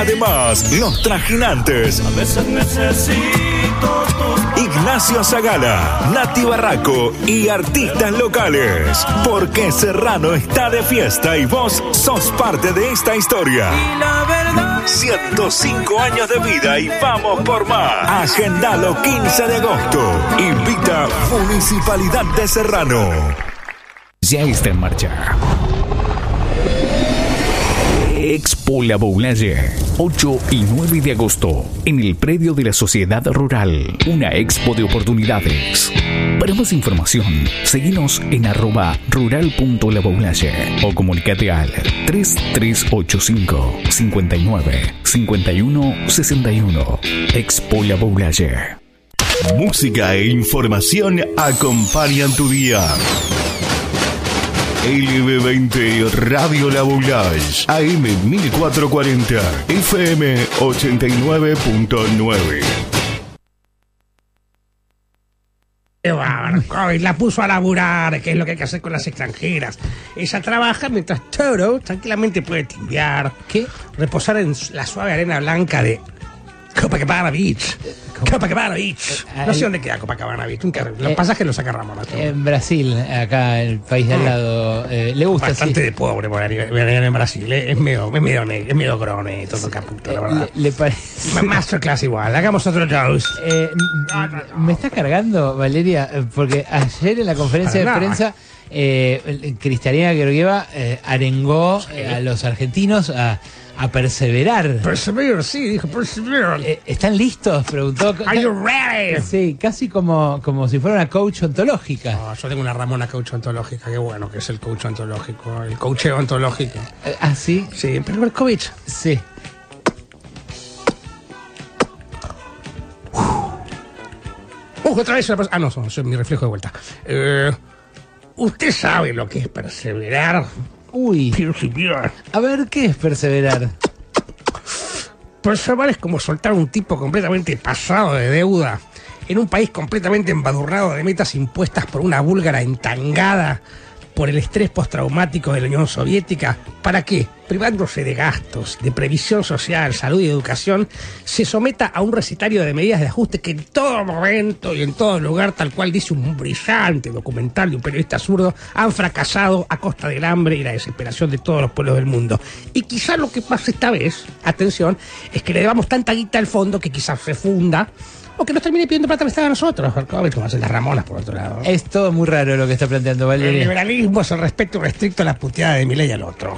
Además, los trajinantes. A veces necesito Ignacio Zagala, Nati Barraco y artistas locales. Porque Serrano está de fiesta y vos sos parte de esta historia. y la verdad. 105 años de vida y vamos por más. Agendalo 15 de agosto. Invita Municipalidad de Serrano. Ya está en marcha. Expo La Boulaye, 8 y 9 de agosto, en el predio de la Sociedad Rural. Una expo de oportunidades. Para más información, seguinos en @rural.laboulaye o comunicate al 3385 59 51 61. Expo La Boulaye. Música e información acompañan tu día. LB20 Radio La Boulaye, AM 1440, FM 89.9. Qué bárbaro, COVID la puso a laburar, que es lo que hay que hacer con las extranjeras. Ella trabaja mientras Toro tranquilamente puede timbear, ¿Qué? reposar en la suave arena blanca de Copacabana Beach. Copacabana Beach. No sé dónde queda Copacabana Beach. Los pasajes los saca Ramón. En Brasil, acá en el país de al lado, le gusta Bastante así. de pobre venir en Brasil. Es medio grone, todo caputo, la verdad. Le parece. Masterclass igual. Hagamos otro shows. Me está cargando, Valeria, porque ayer en la conferencia de Para nada. prensa, Cristalina Georgieva arengó a los argentinos a perseverar. Persevere, sí, dijo persevere. ¿Están listos? Preguntó. Are you ready? Sí, casi como si fuera una coach ontológica. No, yo tengo una Ramona coach ontológica. Qué bueno que es el coach ontológico. El coacheo ontológico. ¿Ah, sí? Sí, pero Berkovich. Sí. Otra vez una persona. Ah, no, soy mi reflejo de vuelta. Usted sabe lo que es perseverar. Uy. Perseverar. A ver, ¿qué es perseverar? Perseverar es como soltar a un tipo completamente pasado de deuda en un país completamente embadurnado de metas impuestas por una búlgara entangada por el estrés postraumático de la Unión Soviética. ¿Para qué? Privándose de gastos, de previsión social, salud y educación, se someta a un recetario de medidas de ajuste que en todo momento y en todo lugar, tal cual dice un brillante documental de un periodista zurdo, han fracasado a costa del hambre y la desesperación de todos los pueblos del mundo. Y quizás lo que pasa esta vez, atención, es que le debamos tanta guita al fondo que quizás se funda o que nos termine pidiendo plata prestada a nosotros, como hacen las Ramonas por otro lado. Es todo muy raro lo que está planteando El Valeria. liberalismo es el respeto restricto a la puteada de Milei al otro.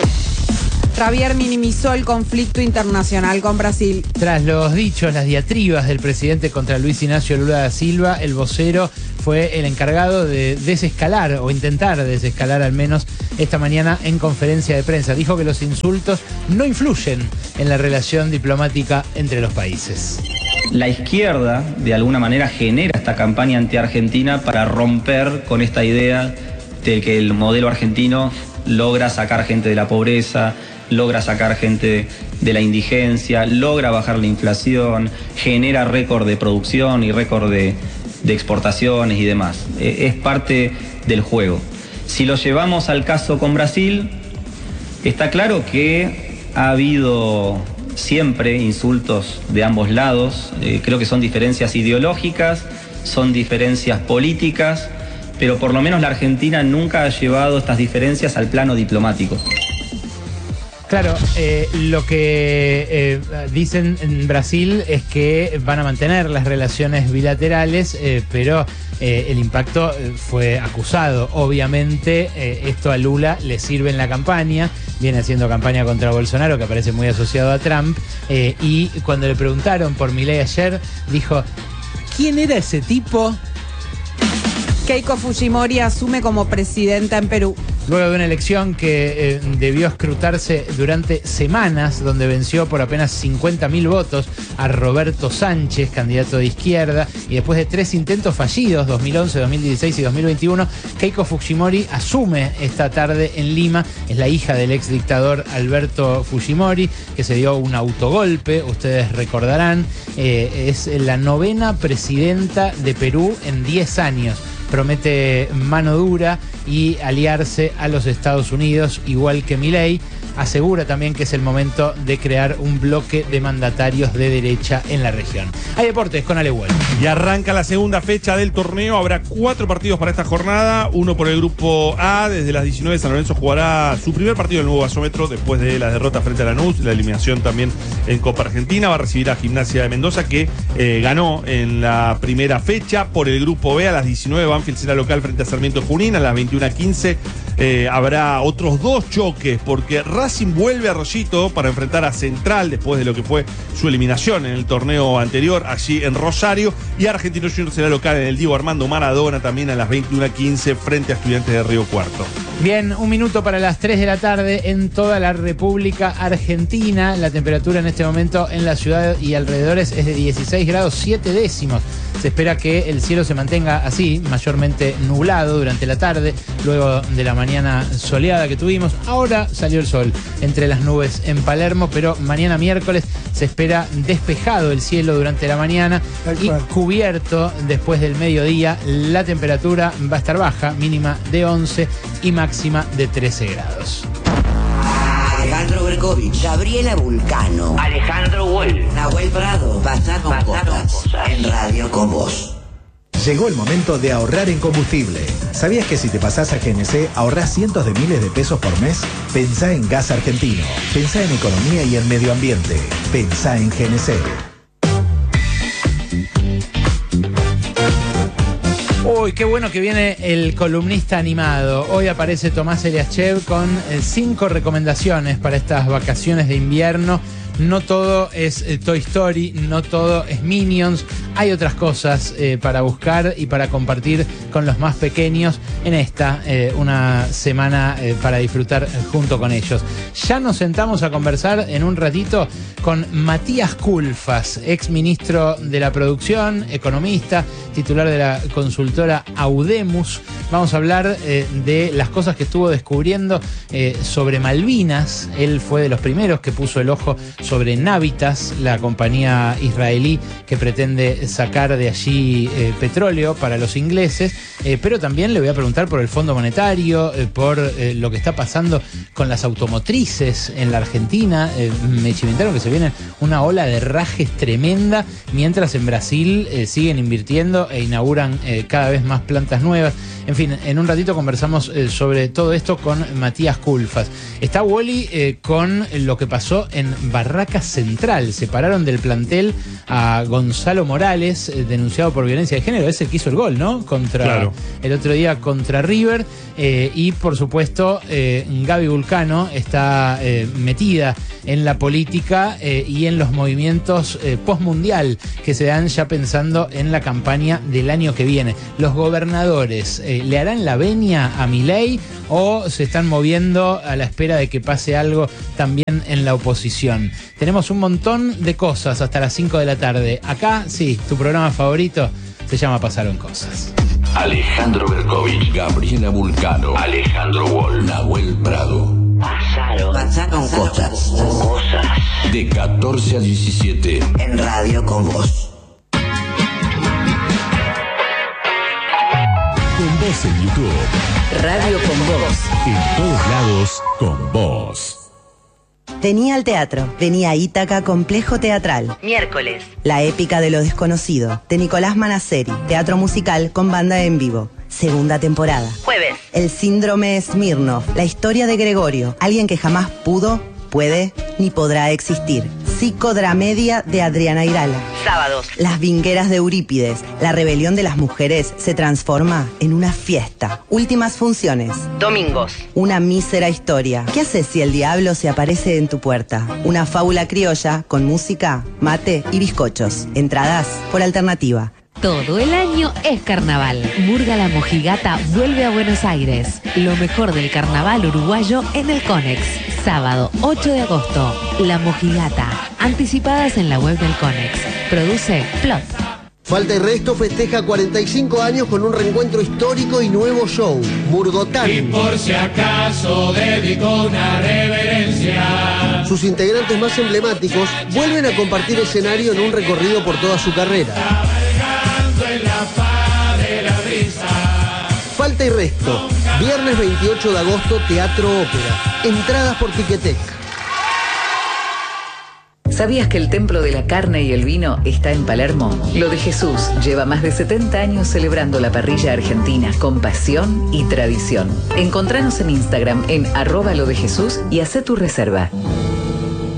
Javier minimizó el conflicto internacional con Brasil. Tras los dichos, las diatribas del presidente contra Luis Ignacio Lula da Silva, el vocero fue el encargado de desescalar o intentar desescalar al menos esta mañana en conferencia de prensa. Dijo que los insultos no influyen en la relación diplomática entre los países. La izquierda, de alguna manera, genera esta campaña anti-argentina para romper con esta idea de que el modelo argentino logra sacar gente de la pobreza, logra sacar gente de la indigencia, logra bajar la inflación, genera récord de producción y récord de exportaciones y demás. Es parte del juego. Si lo llevamos al caso con Brasil, está claro que ha habido siempre insultos de ambos lados. Creo que son diferencias ideológicas, son diferencias políticas, pero por lo menos la Argentina nunca ha llevado estas diferencias al plano diplomático. Claro, lo que dicen en Brasil es que van a mantener las relaciones bilaterales, pero el impacto fue acusado. Obviamente, esto a Lula le sirve en la campaña, viene haciendo campaña contra Bolsonaro, que aparece muy asociado a Trump, y cuando le preguntaron por Milei ayer, dijo, ¿quién era ese tipo? Keiko Fujimori asume como presidenta en Perú. Luego de una elección que debió escrutarse durante semanas, donde venció por apenas 50.000 votos a Roberto Sánchez, candidato de izquierda, y después de 3 intentos fallidos, 2011, 2016 y 2021, Keiko Fujimori asume esta tarde en Lima. Es la hija del ex dictador Alberto Fujimori, que se dio un autogolpe, ustedes recordarán. Es la 9ª presidenta de Perú en 10 años. Promete mano dura y aliarse a los Estados Unidos, igual que Milei. asegura también que es el momento de crear un bloque de mandatarios de derecha en la región. Hay deportes con Ale Wolf. Y arranca la segunda fecha del torneo. Habrá 4 partidos para esta jornada. Uno por el grupo A. Desde las 19 San Lorenzo jugará su primer partido en el nuevo gasómetro después de la derrota frente a Lanús, la eliminación también en Copa Argentina. Va a recibir a Gimnasia de Mendoza, que ganó en la primera fecha. Por el grupo B, a las 19 Banfield será local frente a Sarmiento de Junín. A las 21:15 habrá otros 2 choques, porque Racing vuelve a Rollito para enfrentar a Central después de lo que fue su eliminación en el torneo anterior allí en Rosario. Y Argentino Junior será local en el Diego Armando Maradona también a las 21:15 frente a Estudiantes de Río Cuarto. Bien, 1 minuto para las 3 de la tarde en toda la República Argentina. La temperatura en este momento en la ciudad y alrededores es de 16 grados 7 décimos. Se espera que el cielo se mantenga así, mayormente nublado durante la tarde, luego de la mañana soleada que tuvimos. Ahora salió el sol entre las nubes en Palermo, pero mañana miércoles se espera despejado el cielo durante la mañana y cubierto después del mediodía. La temperatura va a estar baja, mínima de 11 y máxima de 13 grados. Alejandro Berkovich, Gabriela Vulcano, Alejandro Wolf, Nahuel Prado, Pasaron Cosas en Radio con Vos. Llegó el momento de ahorrar en combustible. ¿Sabías que si te pasás a GNC ahorrás cientos de miles de pesos por mes? Pensá en gas argentino. Pensá en economía y en medio ambiente. Pensá en GNC. Uy, qué bueno que viene el columnista animado. Hoy aparece Tomás Eliaschev con 5 recomendaciones para estas vacaciones de invierno. No todo es Toy Story, no todo es Minions. Hay otras cosas para buscar y para compartir con los más pequeños en esta, una semana para disfrutar junto con ellos. Ya nos sentamos a conversar en un ratito con Matías Culfas, ex ministro de la Producción, economista, titular de la consultora Audemus. Vamos a hablar de las cosas que estuvo descubriendo sobre Malvinas. Él fue de los primeros que puso el ojo sobre Navitas, la compañía israelí que pretende sacar de allí petróleo para los ingleses, pero también le voy a preguntar por el Fondo Monetario, por lo que está pasando con las automotrices en la Argentina. Me chiventaron que se viene una ola de rajes tremenda, mientras en Brasil siguen invirtiendo e inauguran cada vez más plantas nuevas. En fin, en un ratito conversamos sobre todo esto con Matías Culfas. Está Wally con lo que pasó en Barracas Central. Separaron del plantel a Gonzalo Morales, denunciado por violencia de género. Es el que hizo el gol, ¿no? El otro día contra River. Y por supuesto, Gaby Vulcano está metida en la política y en los movimientos postmundial que se dan ya pensando en la campaña del año que viene. Los gobernadores ¿le harán la venia a Milei o se están moviendo a la espera de que pase algo también en la oposición? Tenemos un montón de cosas hasta las 5 de la tarde. Acá, sí, tu programa favorito se llama Pasaron Cosas. Alejandro Berkovich, Gabriela Vulcano, Alejandro Wolf, Nahuel Prado. Pasaron cosas. De 14 a 17. En Radio con Vos. Con Vos en YouTube. Radio con Vos. En todos lados, con Vos. Venía al teatro, venía a Ítaca Complejo Teatral. Miércoles. La épica de lo desconocido, de Nicolás Manasseri, teatro musical con banda en vivo. Segunda temporada. Jueves. El síndrome Smirnov, la historia de Gregorio, alguien que jamás pudo, puede ni podrá existir. Psicodramedia de Adriana Irala. Sábados. Las vingueras de Eurípides, la rebelión de las mujeres se transforma en una fiesta. Últimas funciones. Domingos. Una mísera historia. ¿Qué haces si el diablo se aparece en tu puerta? Una fábula criolla con música, mate y bizcochos. Entradas por alternativa. Todo el año es carnaval. Murga La Mojigata vuelve a Buenos Aires. Lo mejor del carnaval uruguayo en el Conex. Sábado 8 de agosto. La Mojigata. Anticipadas en la web del Conex. Produce Plot. Falta y Resto festeja 45 años con un reencuentro histórico y nuevo show. Murgotán. Y por si acaso dedico una reverencia. Sus integrantes más emblemáticos vuelven a compartir escenario en un recorrido por toda su carrera. En la faz de la brisa. Falta y Resto. Viernes 28 de agosto, Teatro Ópera. Entradas por Ticketek. ¿Sabías que el Templo de la Carne y el Vino está en Palermo? Lo de Jesús lleva más de 70 años celebrando la parrilla argentina con pasión y tradición. Encontranos en Instagram en @lodejesús y hacé tu reserva.